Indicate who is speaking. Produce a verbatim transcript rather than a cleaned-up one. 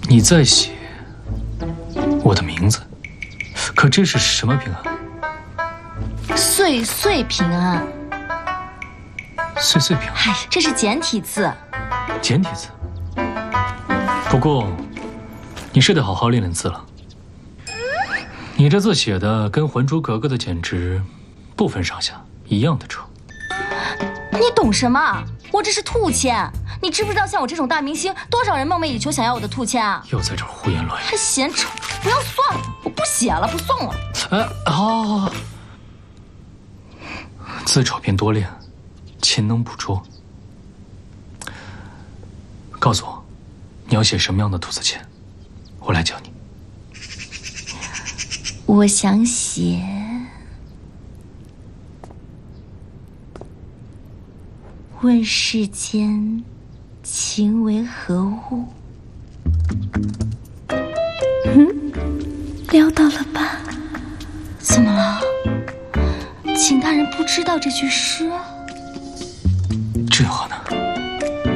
Speaker 1: 你在写我的名字，可这是什么平安？
Speaker 2: 岁岁平安。
Speaker 1: 岁岁平安。
Speaker 2: 嗨，这是简体字。
Speaker 1: 简体字。不过，你是得好好练练字了。你这字写的跟《还珠格格》的简直不分上下，一样的丑。
Speaker 2: 你懂什么？我这是兔签。你知不知道像我这种大明星，多少人梦寐以求想要我的兔签啊？
Speaker 1: 又在这儿胡言乱语，
Speaker 2: 还嫌丑？不要算了，我不写了，不送了。
Speaker 1: 哎，好，好，好，字丑便多练，勤能补拙。告诉我，你要写什么样的兔子签，我来教你。
Speaker 2: 我想写问世间情为何物。嗯，撩到了吧？怎么了？请大人不知道这句诗？
Speaker 1: 这有何难？